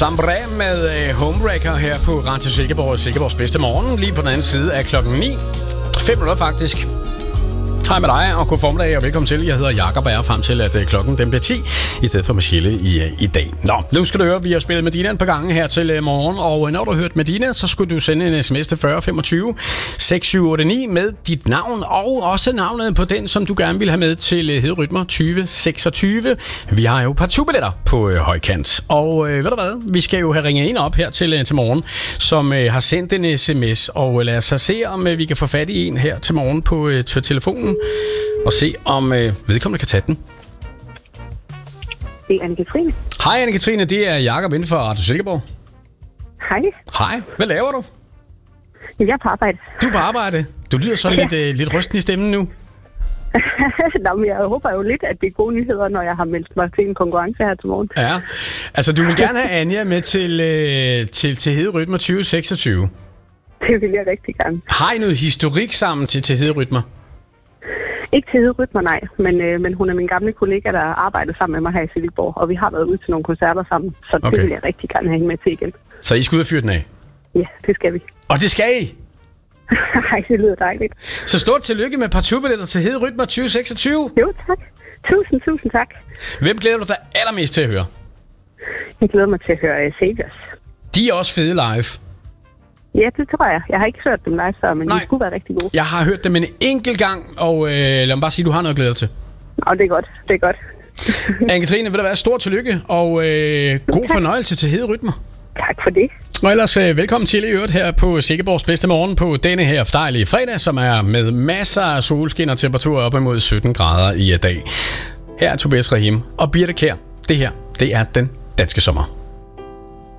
Sambre med Homebreaker her på Radio Silkeborgs bedste morgen. Lige på den anden side af klokken 9. 5 minutter faktisk. Hej med dig, og god formiddag, og velkommen til. Jeg hedder Jakob, og jeg er frem til, at klokken den bliver 10, i stedet for Michelle i dag. Nå, nu skal du høre, vi har spillet Medina et par gange her til morgen, og når du har hørt Medina, så skulle du sende en sms til 40 25 6789 med dit navn, og også navnet på den, som du gerne vil have med til Hederytmer 2026. Vi har jo partubilletter på højkant, og ved du hvad, vi skal jo have ringet en op her til morgen, som har sendt en sms, og lad os så se, om vi kan få fat i en her til morgen på telefonen, og se, om vedkommende kan tage den. Det er Anne-Katrine. Hej Anne-Katrine, det er Jakob inden for Radio Silkeborg. Hej. Hej, hvad laver du? Jeg er på arbejde. Du er på arbejde? Du lyder sådan lidt rysten i stemmen nu. Nå, men jeg håber jo lidt, at det er gode nyheder, når jeg har meldt mig til en konkurrence her til morgen. Ja, altså du vil gerne have Anja med til Hederytmer 2026. Det vil jeg rigtig gerne. Har I noget historik sammen til Hederytmer? Ikke til Hederytmer, nej, men hun er min gamle kollega, der arbejder sammen med mig her i Silkeborg, og vi har været ude til nogle koncerter sammen, så okay. Det vil jeg rigtig gerne have hende med til igen. Så I skal ud og fyre den af? Ja, det skal vi. Og det skal I? Nej, det lyder dejligt. Så stort tillykke med partubilletter til Hederytmer 2026. Jo, tak. Tusind tak. Hvem glæder du dig allermest til at høre? Jeg glæder mig til at høre Saviors. De er også fede live. Ja, det tror jeg. Jeg har ikke hørt dem live før, men de skulle være rigtig gode. Jeg har hørt dem en enkelt gang, og lad mig bare sige, at du har noget at glæde dig til. Og det er godt. Det er godt. Anne-Katrine, vil der være stort tillykke, og god fornøjelse til Hederytmer. Tak for det. Og ellers velkommen til i øvrigt her på Silkeborgs bedste morgen på denne her dejlige fredag, som er med masser af solskin og temperaturer op imod 17 grader i dag. Her er Tobias Rahim og Birte Kjær. Det her, det er den danske sommer.